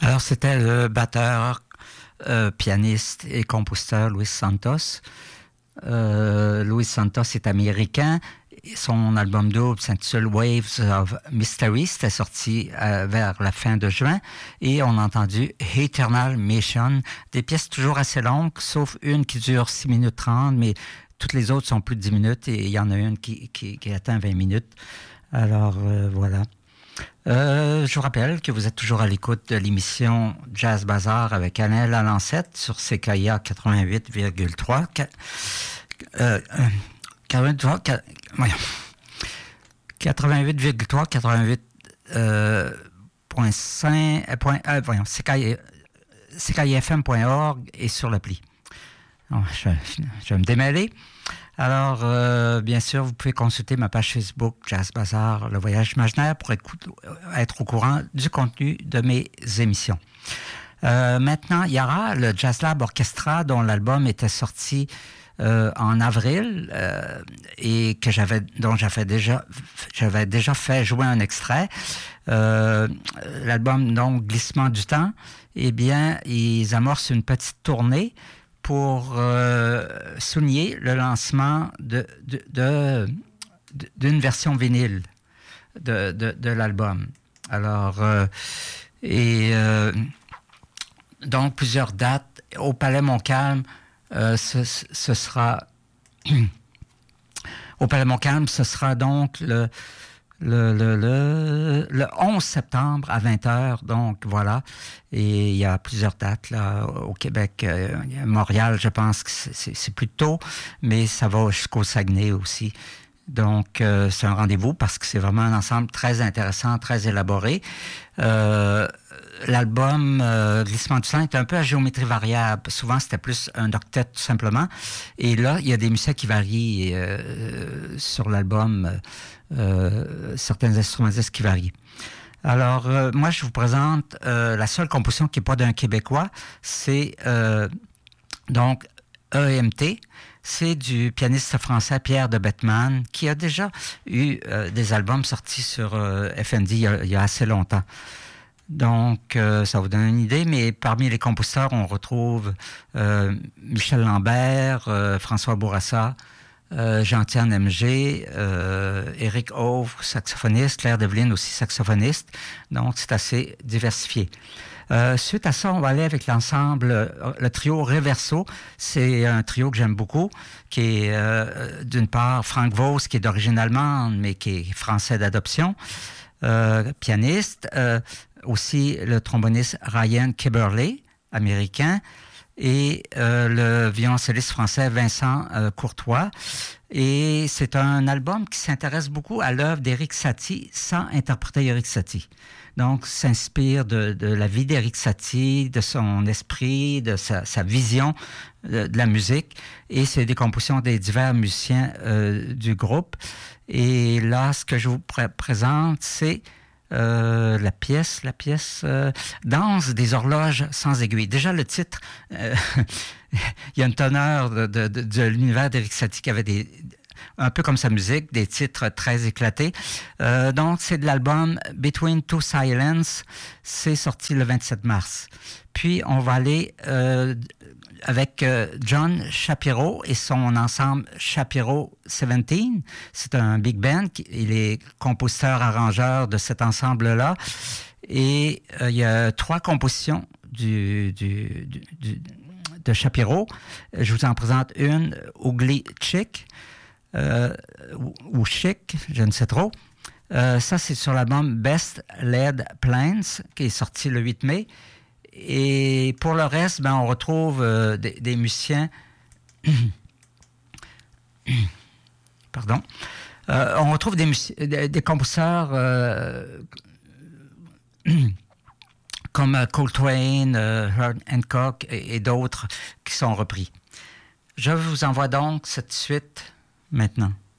Alors, c'était le batteur, pianiste et compositeur Luis Santos. Luis Santos est américain. Son album double s'intitule Waves of Mystery. C'était sorti vers la fin de juin. Et on a entendu Eternal Mission. Des pièces toujours assez longues, sauf une qui dure 6 minutes 30, mais toutes les autres sont plus de 10 minutes et il y en a une qui atteint 20 minutes. Alors, voilà. Je vous rappelle que vous êtes toujours à l'écoute de l'émission Jazz Bazaar avec Alain Lalancette sur CKIA 88,3. 88,3, 88.5, CKIFM.org et sur l'appli. Je vais me démêler. Alors, bien sûr, vous pouvez consulter ma page Facebook Jazz Bazaar, le voyage imaginaire, pour être au courant du contenu de mes émissions. Maintenant, il y aura le Jazz Lab Orchestra, dont l'album était sorti en avril et dont j'avais déjà fait jouer un extrait. L'album, donc, Glissement du temps, eh bien, ils amorcent une petite tournée pour souligner le lancement d'une version vinyle de l'album. Alors, donc, plusieurs dates. Au Palais Montcalm, ce sera... Au Palais Montcalm, ce sera donc le 11 septembre à 20h, donc voilà. Et il y a plusieurs dates là au Québec. Montréal, je pense que c'est plus tôt, mais ça va jusqu'au Saguenay aussi. Donc, c'est un rendez-vous parce que c'est vraiment un ensemble très intéressant, très élaboré. L'album Glissement du temps est un peu à géométrie variable. Souvent, c'était plus un octet tout simplement. Et là, il y a des musiciens qui varient sur l'album, certains instrumentistes qui varient. Alors, moi, je vous présente la seule composition qui n'est pas d'un Québécois. C'est donc EMT. C'est du pianiste français Pierre de Bettman, qui a déjà eu des albums sortis sur FND il y a assez longtemps. Donc, ça vous donne une idée, mais parmi les compositeurs, on retrouve Michel Lambert, François Bourassa, Jean-Tian MG, Éric Hauve, saxophoniste, Claire Devlin aussi saxophoniste. Donc, c'est assez diversifié. Suite à ça, on va aller avec l'ensemble, le trio Reverso. C'est un trio que j'aime beaucoup, qui est d'une part Frank Vos, qui est d'origine allemande, mais qui est français d'adoption, pianiste. Aussi le tromboniste Ryan Kibberley, américain, et le violoncelliste français Vincent Courtois. Et c'est un album qui s'intéresse beaucoup à l'œuvre d'Erik Satie sans interpréter Erik Satie. Donc, s'inspire de la vie d'Erik Satie, de son esprit, de sa vision de la musique. Et c'est des compositions des divers musiciens du groupe. Et là, ce que je vous présente, c'est la pièce Danse des horloges sans aiguille. Déjà, le titre, il y a une teneur de l'univers d'Erik Satie qui avait un peu comme sa musique, des titres très éclatés. Donc, c'est de l'album Between Two Silences. C'est sorti le 27 mars. Puis, on va aller avec John Shapiro et son ensemble Shapiro 17. C'est un big band. Il est compositeur-arrangeur de cet ensemble-là. Et il y a 3 compositions de Shapiro. Je vous en présente une, Ugly Chick, ou Chic, je ne sais trop. Ça, c'est sur l'album Best Laid Plans, qui est sorti le 8 mai. Et pour le reste, on retrouve des musiciens... Pardon. On retrouve des compositeurs comme Coltrane, Herb Hancock et d'autres qui sont repris. Je vous envoie donc cette suite maintenant.